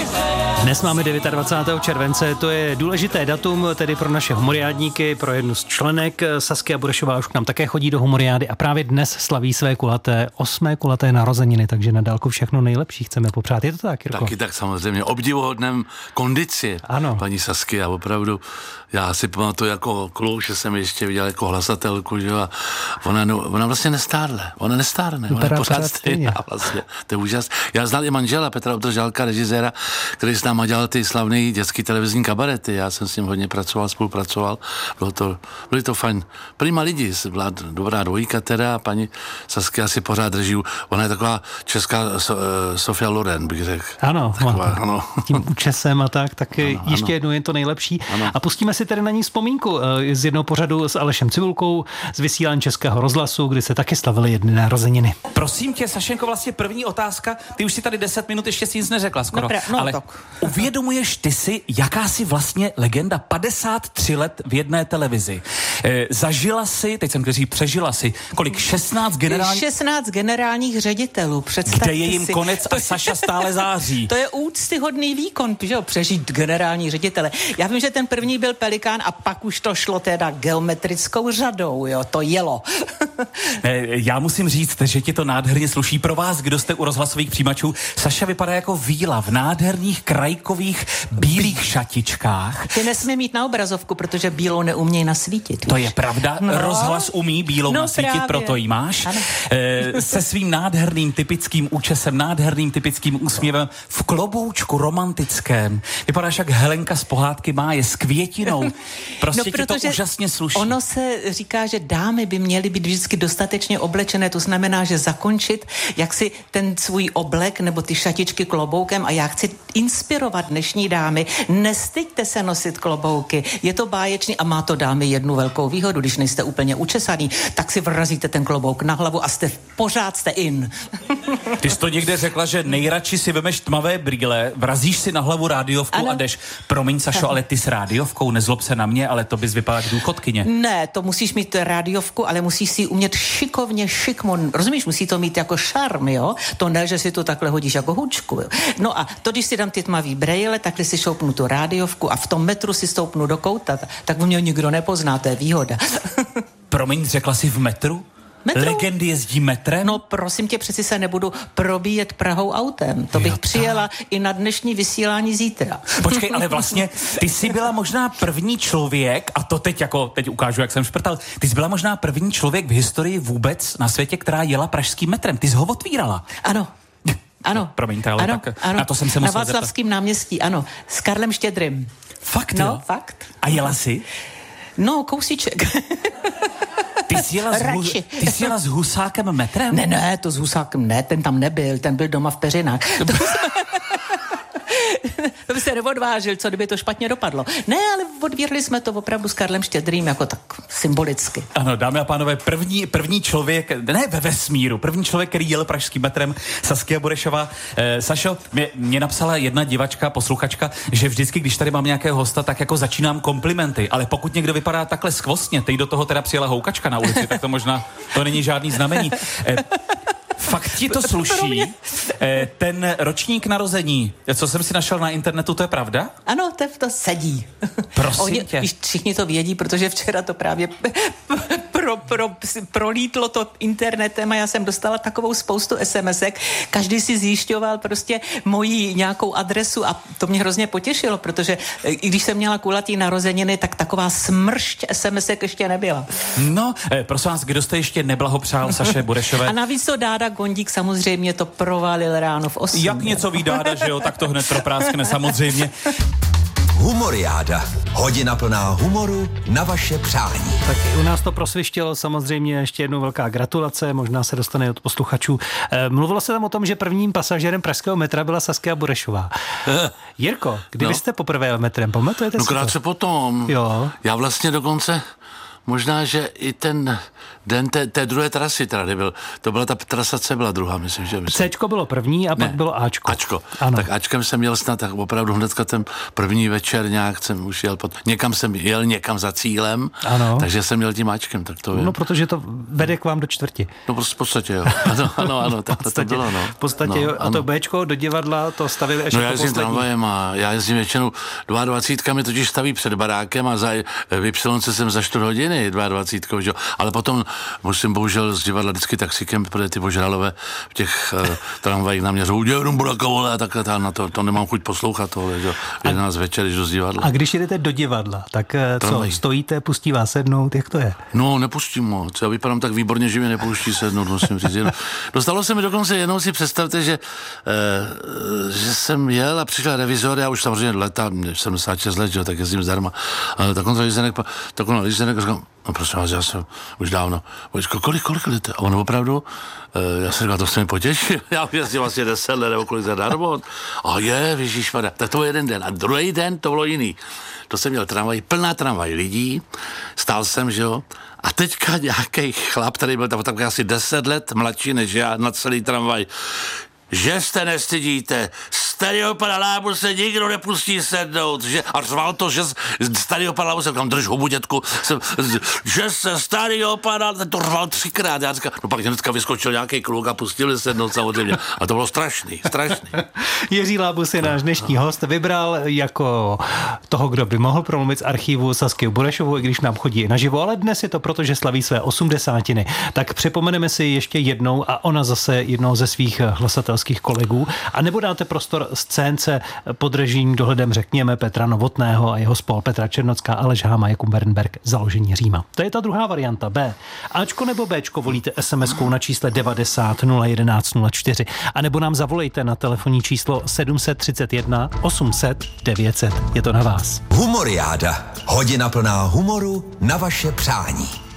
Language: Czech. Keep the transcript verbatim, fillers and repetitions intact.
Dnes máme dvacátého devátého července, to je důležité datum, tedy pro naše humoriádníky, pro jednu z členek. Saskia Burešová už k nám také chodí do humoriády a právě dnes slaví své kulaté, osmé kulaté narozeniny, takže na dálku všechno nejlepší chceme popřát. Je to tak, Jirko? Taky tak samozřejmě, obdivuhodném kondici. Ano. Paní Saskia, opravdu, já si pamatuju jako kluk, že jsem ještě viděl jako hlasatelku, že a ona, no, ona vlastně nestárne, ona nestárne, ona je pořád stejná vlastně, to je úžas. Já znal i manžela Petra Obdržálka, režiséra, který s náma dělal ty slavný dětský televizní kabarety, já jsem s ním hodně pracoval, spolupracoval, bylo to, byli to fajn, prima lidi, byla dobrá dvojka teda a paní Saskia si pořád drží, ona je taková česká so, Sofia Loren, bych řekl. Ano, taková, ano. Tím účesem a tak, tak ano, ještě ano. jednou je to nejlepší. Ano. A pustíme si tedy na ní vzpomínku z jednoho pořadu s Alešem Cibulkou z vysílání Českého rozhlasu, kdy se taky slavily jedny narozeniny. Prosím tě, Sašenko, vlastně první otázka, ty už si tady deset minut ještě si nic neřekla skoro, no, no, ale tak. Uvědomuješ ty si, jaká si vlastně legenda, padesát tři let v jedné televizi. E, zažila si, teď jsem kteří přežila si, kolik, šestnáct generálních... šestnáct generálních ředitelů, představte Kde je jim si. konec a Saša stále září. To je úctyhodný výkon, že jo, přežít generální ředitele. Já vím, že ten první byl Pelikán a pak už to šlo teda geometrickou řadou, jo, to jelo. e, já musím říct, že ti to nádherně sluší. Pro vás, kdo jste u rozhlasových přijímačů, Saša vypadá jako víla v nádherných krajkových bílých šatičkách. Ty nesmí mít na obrazovku, protože bílou neumějí nasvítit. To je pravda, no. Rozhlas umí bílou no, nasvítit, právě. Proto jí máš. E, se svým nádherným typickým účesem, nádherným typickým úsměvem v kloboučku romantickém. Vypadáš jak Helenka z pohádky Máje s květinou. Prostě no, ti to úžasně sluší. Ono se říká, že dámy by měly být vždycky dostatečně oblečené, to znamená, že zakončit jaksi ten svůj oblek nebo ty šatičky kloboukem a já chci inspirovat dnešní dámy. Nestyďte se nosit klobouky. Je to báječný a má to dámy jednu velkou výhodu. Když nejste úplně učesaný, tak si vrazíte ten klobouk na hlavu a jste pořád jste in. Ty jsi to někde řekla, že nejradši si vemeš tmavé brýle, vrazíš si na hlavu rádiovku ano. a jdeš. Promiň, Sašo, ano. ale ty s rádiovkou, nezlob se na mě, ale to bys vypadala jak důchodkyně. Ne, to musíš mít rádiovku, ale musíš si umět šikovně, šikmo. Rozumíš, musí to mít jako šarm, jo? To ne, že si to takhle hodíš jako hůčku. Jo? No a to, když si dám ty tmavý brejle, takhle si šoupnu tu rádiovku a v tom metru si stoupnu do kouta, tak mě nikdo nepozná, to je výhoda. Promiň, řekla jsi v metru? Metru? Legendy jezdí metrem? No prosím tě, přeci se nebudu probíjet Prahou autem. To bych jo, přijela i na dnešní vysílání zítra. Počkej, ale vlastně ty jsi byla možná první člověk, a to teď jako, teď ukážu, jak jsem šprtal, ty jsi byla možná první člověk v historii vůbec na světě, která jela pražským metrem. Ty jsi ho otvírala. Ano. Ano. Promiňte, ale ano, tak ano. na to jsem se musel Na Václavském zeptat. náměstí, ano. S Karlem Štědrým. Fakt, no, jo? fakt. A jela jsi? No, kousíček. Ty jsi jela, s, hu, ty jsi jela s Husákem metrem? Ne, ne, to s Husákem ne, ten tam nebyl, ten byl doma v Peřinách. To by se neodvážil, co kdyby to špatně dopadlo. Ne, ale odvírli jsme to opravdu s Karlem Štědrým jako tak symbolicky. Ano, dámy a pánové, první, první člověk, ne ve vesmíru, první člověk, který jel pražským metrem, Saskia Burešová. Eh, Sašo, mě, mě napsala jedna divačka, posluchačka, že vždycky, když tady mám nějakého hosta, tak jako začínám komplimenty, ale pokud někdo vypadá takhle skvostně, teď do toho teda přijela houkačka na ulici, tak to možná, to není žádný znamení. Eh, Fakt ti to sluší. Ten ročník narození, co jsem si našel na internetu, to je pravda? Ano, to, to sedí. Prosím Oni, tě. Víš, všichni to vědí, protože včera to právě pro, pro, prolítlo to internetem a já jsem dostala takovou spoustu SMSek. Každý si zjišťoval prostě moji nějakou adresu a to mě hrozně potěšilo, protože i když jsem měla kulatý narozeniny, tak taková smršť SMSek ještě nebyla. No, eh, prosím vás, kdo jste ještě neblahopřál Saše Burešové? A navíc to Dáda Gondík samozřejmě to provalil ráno v osm. Jak něco ví Dáda, že jo, tak to hned propráskne samozřejmě. Humoriáda. Hodina plná humoru na vaše přání. Tak i u nás to prosvištělo, samozřejmě ještě jednou velká gratulace, možná se dostane od posluchačů. E, mluvilo se tam o tom, že prvním pasažérem pražského metra byla Saskia Burešová. Jirko, kdy no. jste poprvé jel metrem, pamatujete no, si to? No krátce potom. Jo. Já vlastně dokonce možná, že i ten den té, té druhé trasy tady byl, to byla ta trasa C, byla druhá, myslím, že... Myslím. Cčko bylo první a pak ne, bylo Ačko. Ačko. Ano. Tak Ačkem jsem měl snad, tak opravdu hnedka ten první večer nějak jsem už jel, pod, někam jsem jel někam za cílem, ano. Takže jsem měl tím Ačkem, tak to je. No, protože to vede k vám do čtvrti. No, prostě v podstatě, jo. Ano, ano, ano, tak to, to bylo, no. V podstatě, no, jo, a to Bčko do divadla to stavili ještě. No, já jezdím tramvajem a já jezdím většinou dvacet mi totiž staví před barákem a za vypsilonce jsem za čtvrt hodiny dvacet, že? Ale potom musím bohužel z divadla vždycky taxikem, protože ty Božralové v těch uh, tramvajích na mě řou, jenom Buraka, vole, a takhle tá, na to, to nemám chuť poslouchat tohle, že? jedenáct večer, když jdu z divadla. A když jdete do divadla, tak co, Tramvaj. Stojíte, pustí vás sednout, jak to je? No, nepustím moc, já vypadám tak výborně, že mě nepouští sednout, musím říct. Dostalo se mi dokonce jednou, si představte, že, uh, že jsem jel a přišel revizor, já už samozřejmě leta, sedmdesát šest let, že? Tak jezdím zdarma, ale tak on lízenek, tak on lízenek a říkám, no prosím vás, já jsem už dávno, říkal, kolik, kolik let? A on opravdu, uh, já jsem říkal, to se mi potěšil, já už jezdím vlastně deset let, nebo kolik zadarmo. A je, ježišmarja, tak to byl jeden den. A druhý den to bylo jiný. To jsem měl tramvaj, plná tramvaj lidí, stál jsem, že jo, a teďka nějaký chlap, který byl tam tak asi deset let mladší než já na celý tramvaj, že jste nestydíte, starýho pana Lábu se nikdo nepustí sednout, že, a řval to, že starýho pana Lábu se, kam drž hubu, dětku, jsem, že se starýho pana, to řval třikrát, já říkám, no pak hnedka vyskočil nějaký kluk a pustili sednout samozřejmě, a to bylo strašný, strašný. Jiří Lábus je náš dnešní host, vybral jako toho, kdo by mohl promluvit z archivu Sasky Burešovou, i když nám chodí naživo, ale dnes je to proto, že slaví své osmdesátiny. Tak připomeneme si ještě jednou a ona zase jednou ze svých hlasatelských kolegů, a nebo dáte prostor scénce pod režijním dohledem, řekněme, Petra Novotného a jeho spol Petra Černocká, Aleš Háma, Jakub Berenberg, Založení Říma. To je ta druhá varianta B. Ačko nebo Bčko volíte es em eskou na čísle devadesát nula jedenáct nula čtyři, a nebo nám zavolejte na telefonní číslo sedm tři jedna osm set devět set. Je to na vás. Humoriáda. Hodina plná humoru na vaše přání.